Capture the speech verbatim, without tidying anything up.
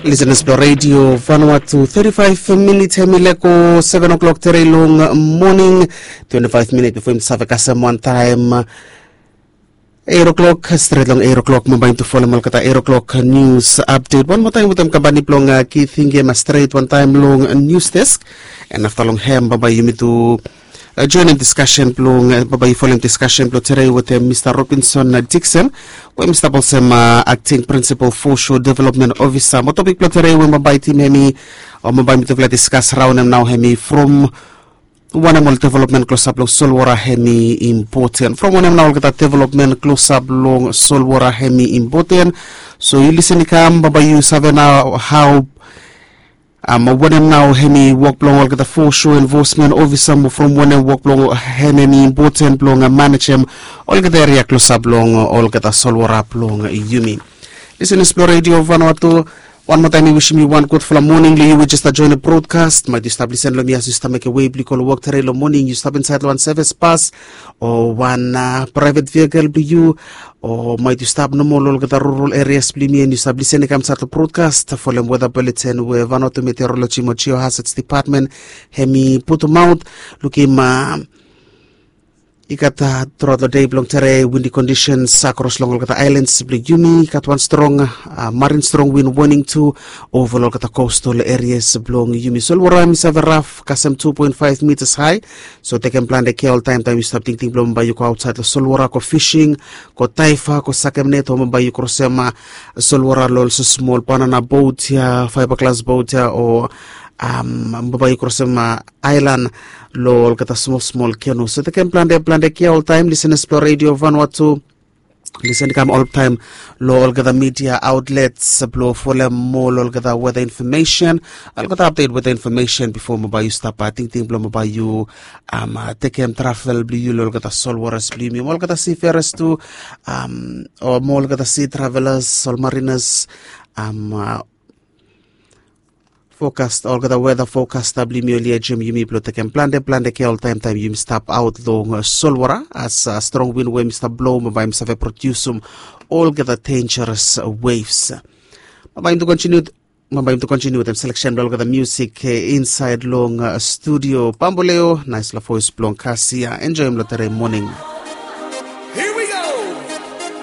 Listeners to Radio Vanuatu, thirty-five minutes hemileko, seven o'clock today long morning, twenty-five minutes before Savakasam one time, eight o'clock, straight long eight o'clock, mabay to follow Malkata eight o'clock news update. One more time with them kabani plong key thing straight one time long news desk, and after long hem, babay yumi to Uh, joining discussion plong uh, babay following discussion plo today with uh, Mister Robinson uh, Dixon, with Mister Bolsem uh, acting principal foreshore development officer. Mo topic plo today with babay team hemi or babay mito vla discuss round now hemi from one amol development close up long solwara hemi important. From one amol kita development close up long solwara hemi important. So you listen ikam babay you sabe now how Um, when now hemi work long all the foreshore enforcement officer from when work long hemi important long manage all the area close up long all the solwara long yumi. Listen Explore Radio Vanuatu. One more time, I wish me one good for the morning. You will just join the broadcast. Might you establish and let me as you start make a way. Because work today in the morning, you stop inside one service pass or one uh, private vehicle. Be you or might you stop no more look at the rural areas. Be me and you start listening. Comes out the broadcast for the weather bulletin. Where Vanuatu Meteorology Mochio Hazards Department. Hemi put them out. Looking uh, Ikata throughout the day belong tere windy conditions across long the islands yumi kat one strong uh, marine strong wind warning to overall the coastal areas belong yumi solwara misave rough kasem two point five meters high, so they can plan the care all time time you stop thinking belong by you go outside the solwara ko fishing ko taifa ko sakem net home by you krosema solwara also small banana boat ya fiberglass boat ya or um babay krosema island lol kata small small canoe, so they can plan the plan the care all time. Listen Explore Radio Vanuatu, listen come all time lol kata media outlets blow for them more lol kata weather information. I'll get update with the information before mobile you stop. I think think blow mobile you um take them travel blue lol kata solwaras blue me all kata seafarers to um or more kata sea travelers sol mariners um uh, forecast all the weather forecast tabli mioli jim yumi blow take plan the plan the care all time time you stop out long uh, solwara as a uh, strong wind wave Mister blow by Mister produce all the dangerous uh, waves. Mabay to continue mabay to continue with them selection all the music uh, inside long uh, studio Pamboleo nice la voice blong Cassia enjoy him later morning.